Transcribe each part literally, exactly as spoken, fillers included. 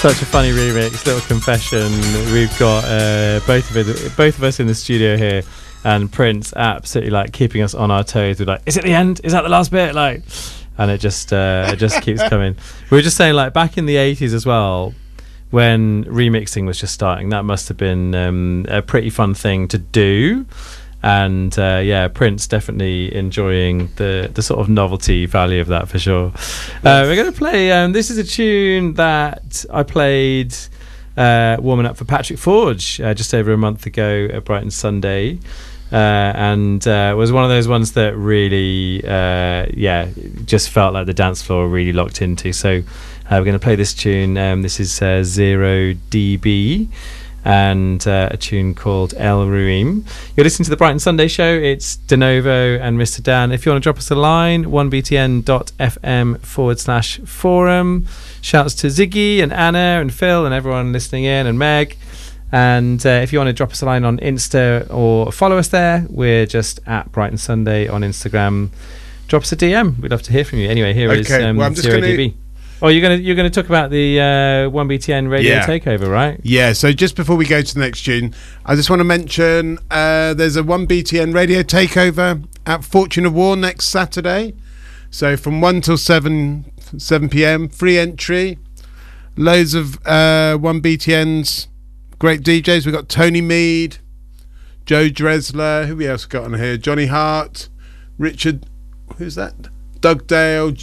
Such a funny remix, little confession. We've got uh, both of it, both of us in the studio here, and Prince absolutely like keeping us on our toes. We're like, is it the end? Is that the last bit? Like, and it just uh, it just keeps coming. We were just saying, like, back in the eighties as well, when remixing was just starting, that must have been um, a pretty fun thing to do. And uh, yeah, Prince definitely enjoying the, the sort of novelty value of that for sure. Uh, we're going to play, um, this is a tune that I played uh, warming up for Patrick Forge uh, just over a month ago at Brighton Sunday. Uh, and uh, it was one of those ones that really, uh, yeah, just felt like the dance floor really locked into. So uh, we're going to play this tune. Um, this is uh, Zero D B. And uh, a tune called El Ruim. You're listening to the Brighton Sunday Show. It's DeNovo and Mister Dan. If you want to drop us a line, one b t n dot f m forward slash forum. Shouts to Ziggy and Anna and Phil and everyone listening in, and Meg. And uh, if you want to drop us a line on Insta or follow us there, we're just at Brighton Sunday on Instagram. Drop us a D M. We'd love to hear from you. Anyway, here okay, is um, well, I'm just Zero gonna... D B. Oh, you're gonna you're gonna talk about the uh, one B T N radio yeah. takeover, right? Yeah. So just before we go to the next tune, I just want to mention uh, there's a one B T N radio takeover at Fortune of War next Saturday. So from one till seven seven p m, free entry. Loads of uh, one B T N's great D Js. We've got Tony Mead, Joe Dresler. Who we else got on here? Johnny Hart, Richard. Who's that? Doug Dale.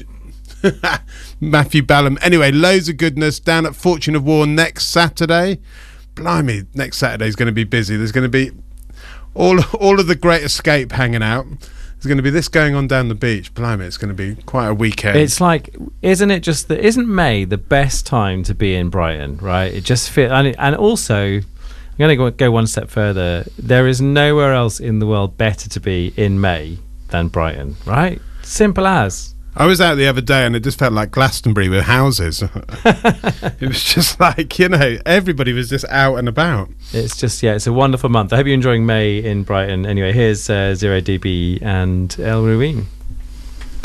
Matthew Ballum. Anyway, loads of goodness down at Fortune of War next Saturday. Blimey, next Saturday is going to be busy. There's going to be all all of the Great Escape hanging out. There's going to be this going on down the beach. Blimey, it's going to be quite a weekend. It's like, isn't it just that? Isn't May the best time to be in Brighton? Right? It just feels, and, it, and also, I'm going to go, go one step further. There is nowhere else in the world better to be in May than Brighton. Right? Simple as. I was out the other day and it just felt like Glastonbury with houses. It was just like, you know, everybody was just out and about. It's just, yeah, it's a wonderful month. I hope you're enjoying May in Brighton. Anyway, here's uh, Zero D B and El Ruin.